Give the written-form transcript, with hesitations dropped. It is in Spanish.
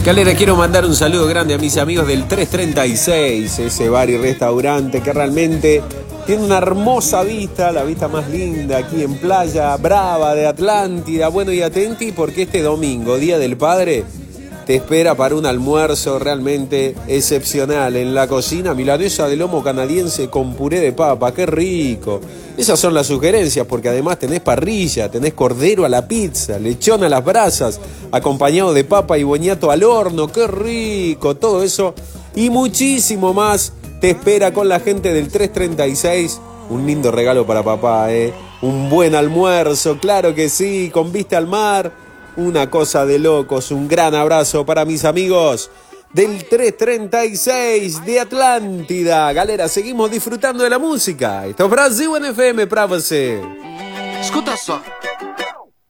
Galera, quiero mandar un saludo grande a mis amigos del 336, ese bar y restaurante que realmente tiene una hermosa vista, la vista más linda aquí en Playa Brava de Atlántida. Bueno, y atenti porque este domingo, Día del Padre, te espera para un almuerzo realmente excepcional. En la cocina, milanesa de lomo canadiense con puré de papa, ¡qué rico! Esas son las sugerencias, porque además tenés parrilla, tenés cordero a la pizza, lechón a las brasas, acompañado de papa y boñato al horno, ¡qué rico! Todo eso y muchísimo más te espera con la gente del 336. Un lindo regalo para papá, ¿eh? Un buen almuerzo, claro que sí, con vista al mar. Una cosa de locos. Un gran abrazo para mis amigos del 336 de Atlántida. Galera, seguimos disfrutando de la música. Esto es Brasil en FM pra você. Escuta só.